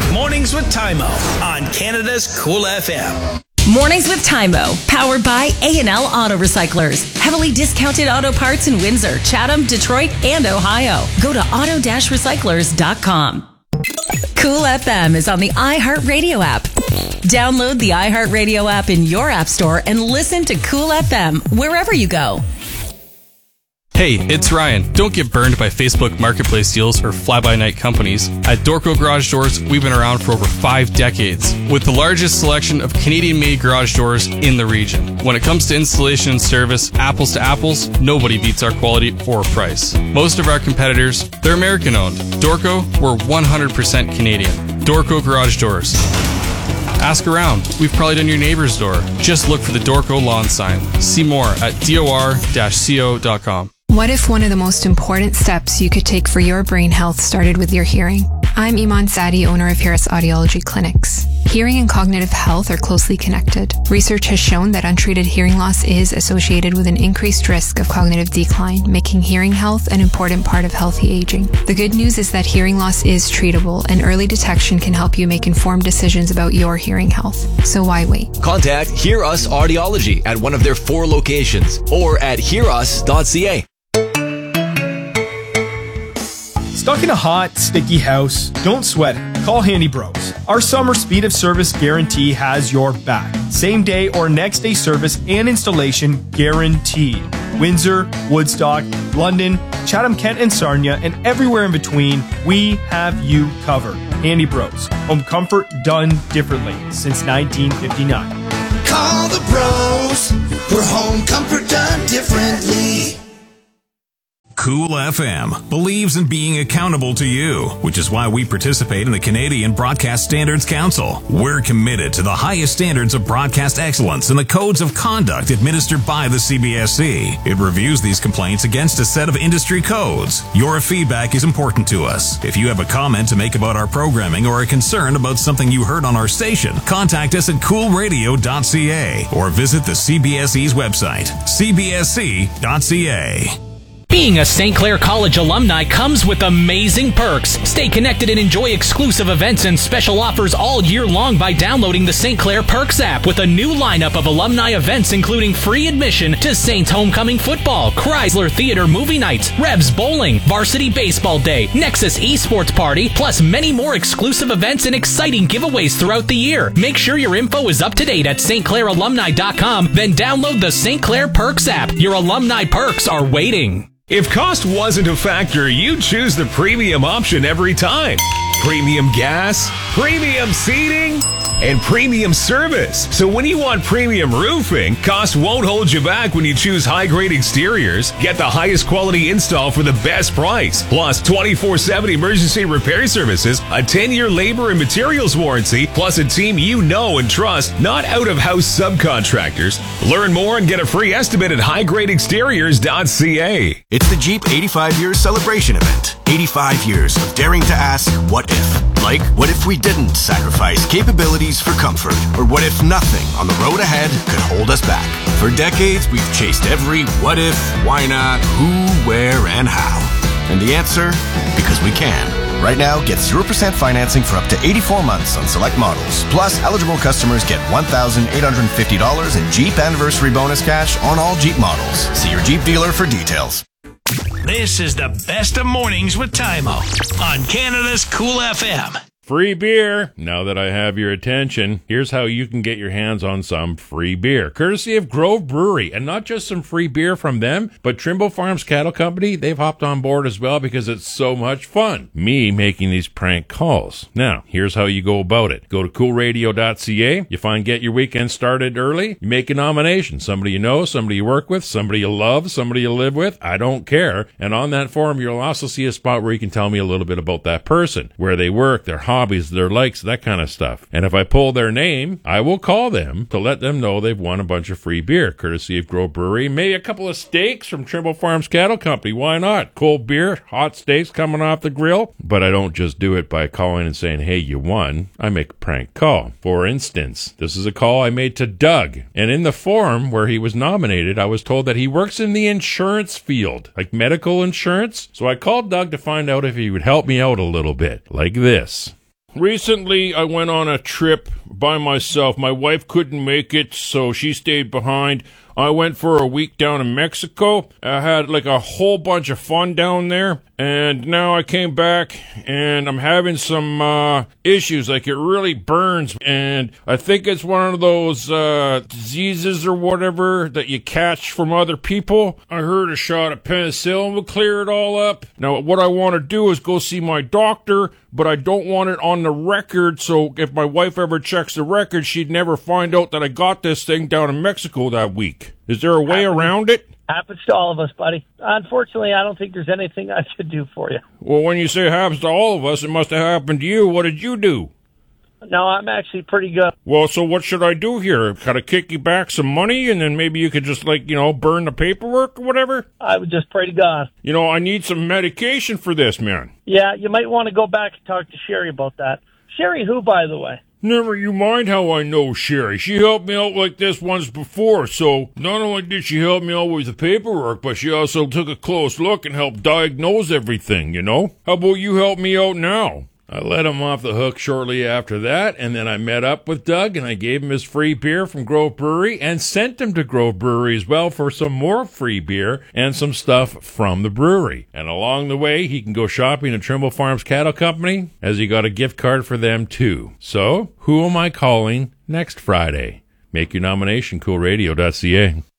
Mornings with Tymo on Canada's Cool FM. Mornings with Tymo, powered by A&L Auto Recyclers. Heavily discounted auto parts in Windsor, Chatham, Detroit, and Ohio. Go to auto-recyclers.com. Cool FM is on the iHeartRadio app. Download the iHeartRadio app in your app store and listen to Cool FM wherever you go. Hey, it's Ryan. Don't get burned by Facebook Marketplace deals or fly-by-night companies. At Dorco Garage Doors, we've been around for over 5 decades, with the largest selection of Canadian-made garage doors in the region. When it comes to installation and service, apples to apples, nobody beats our quality or price. Most of our competitors, they're American-owned. Dorco, we're 100% Canadian. Dorco Garage Doors. Ask around. We've probably done your neighbor's door. Just look for the Dorco lawn sign. See more at dor-co.com. What if one of the most important steps you could take for your brain health started with your hearing? I'm Iman Sadi, owner of Harris Audiology Clinics. Hearing and cognitive health are closely connected. Research has shown that untreated hearing loss is associated with an increased risk of cognitive decline, making hearing health an important part of healthy aging. The good news is that hearing loss is treatable, and early detection can help you make informed decisions about your hearing health. So why wait? Contact Hear Us Audiology at one of their 4 locations or at hearus.ca. Stuck in a hot, sticky house? Don't sweat it. Call Handy Bros. Our summer speed of service guarantee has your back. Same day or next day service and installation guaranteed. Windsor, Woodstock, London, Chatham, Kent, and Sarnia, and everywhere in between, we have you covered. Handy Bros. Home comfort done differently since 1959. Call the bros for home comfort done differently. Cool FM believes in being accountable to you, which is why we participate in the Canadian Broadcast Standards Council. We're committed to the highest standards of broadcast excellence and the codes of conduct administered by the CBSC. It reviews these complaints against a set of industry codes. Your feedback is important to us. If you have a comment to make about our programming or a concern about something you heard on our station, contact us at coolradio.ca or visit the CBSE's website, cbsc.ca. Being a St. Clair College alumni comes with amazing perks. Stay connected and enjoy exclusive events and special offers all year long by downloading the St. Clair Perks app with a new lineup of alumni events including free admission to Saints Homecoming Football, Chrysler Theater Movie Nights, Revs Bowling, Varsity Baseball Day, Nexus Esports Party, plus many more exclusive events and exciting giveaways throughout the year. Make sure your info is up to date at stclairalumni.com, then download the St. Clair Perks app. Your alumni perks are waiting. If cost wasn't a factor, you'd choose the premium option every time. Premium gas, premium seating, and premium service. So when you want premium roofing, cost won't hold you back when you choose high-grade exteriors. Get the highest quality install for the best price. Plus 24/7 emergency repair services, a 10-year labor and materials warranty, plus a team you know and trust, not out-of-house subcontractors. Learn more and get a free estimate at highgradeexteriors.ca. It's the Jeep 85 Years Celebration Event. 85 years of daring to ask, what if? Like, what if we didn't sacrifice capabilities for comfort? Or what if nothing on the road ahead could hold us back? For decades, we've chased every what if, why not, who, where, and how. And the answer? Because we can. Right now, get 0% financing for up to 84 months on select models. Plus, eligible customers get $1,850 in Jeep Anniversary Bonus cash on all Jeep models. See your Jeep dealer for details. This is the best of Mornings with Tymo on Canada's Cool FM. Free beer. Now that I have your attention, here's how you can get your hands on some free beer, courtesy of Grove Brewery. And not just some free beer from them, but Trimble Farms Cattle Company, they've hopped on board as well because it's so much fun, me making these prank calls. Now, here's how you go about it. Go to coolradio.ca, you find Get Your Weekend Started Early, you make a nomination. Somebody you know, somebody you work with, somebody you love, somebody you live with, I don't care. And on that form, you'll also see a spot where you can tell me a little bit about that person, where they work, their hobbies, their likes, that kind of stuff. And if I pull their name, I will call them to let them know they've won a bunch of free beer, courtesy of Grove Brewery. Maybe a couple of steaks from Trimble Farms Cattle Company. Why not? Cold beer, hot steaks coming off the grill. But I don't just do it by calling and saying, hey, you won. I make a prank call. For instance, this is a call I made to Doug. And in the form where he was nominated, I was told that he works in the insurance field, like medical insurance. So I called Doug to find out if he would help me out a little bit, like this. Recently, I went on a trip by myself. My wife couldn't make it, so she stayed behind. I went for a week down in Mexico. I had like a whole bunch of fun down there. And now I came back and I'm having some issues. Like, it really burns. And I think it's one of those diseases or whatever that you catch from other people. I heard a shot of penicillin will clear it all up. Now, what I want to do is go see my doctor, but I don't want it on the record. So if my wife ever checks the record, she'd never find out that I got this thing down in Mexico that week. Is there a way around it? Happens to all of us, buddy. Unfortunately, I don't think there's anything I could do for you. Well, when you say it happens to all of us, it must have happened to you. What did you do? No, I'm actually pretty good. Well, so what should I do here? Kind of kick you back some money, and then maybe you could just, like, you know, burn the paperwork or whatever? I would just pray to God. You know, I need some medication for this, man. Yeah, you might want to go back and talk to Sherry about that. Sherry who, by the way? Never you mind how I know Sherry. She helped me out like this once before, so not only did she help me out with the paperwork, but she also took a close look and helped diagnose everything, you know? How about you help me out now? I let him off the hook shortly after that, and then I met up with Doug, and I gave him his free beer from Grove Brewery, and sent him to Grove Brewery as well for some more free beer and some stuff from the brewery. And along the way, he can go shopping at Trimble Farms Cattle Company, as he got a gift card for them too. So, who am I calling next Friday? Make your nomination, coolradio.ca.